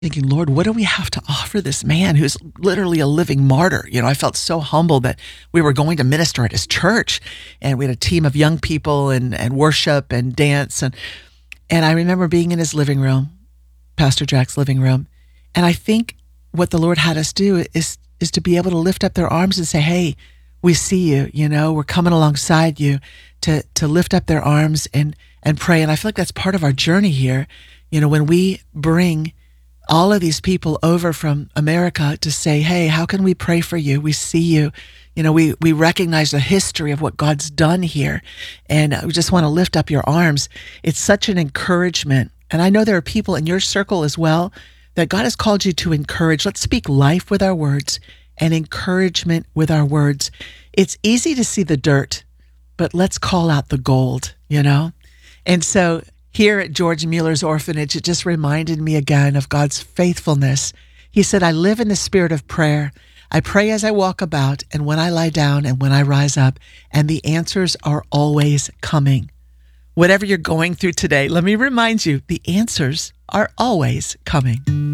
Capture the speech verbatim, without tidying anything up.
thinking, Lord, what do we have to offer this man who's literally a living martyr? You know, I felt so humbled that we were going to minister at his church, and we had a team of young people and, and worship and dance. And, and I remember being in his living room, Pastor Jack's living room. And I think what the Lord had us do is, is to be able to lift up their arms and say, hey, we see you, you know, we're coming alongside you, to, to lift up their arms and, and pray. And I feel like that's part of our journey here. You know, when we bring all of these people over from America to say, hey, how can we pray for you? We see you. You know, we, we recognize the history of what God's done here. And we just want to lift up your arms. It's such an encouragement. And I know there are people in your circle as well that God has called you to encourage. Let's speak life with our words and encouragement with our words. It's easy to see the dirt, but let's call out the gold, you know? And so here at George Mueller's orphanage, it just reminded me again of God's faithfulness. He said, I live in the spirit of prayer. I pray as I walk about and when I lie down and when I rise up, and the answers are always coming. Whatever you're going through today, let me remind you, the answers are always coming.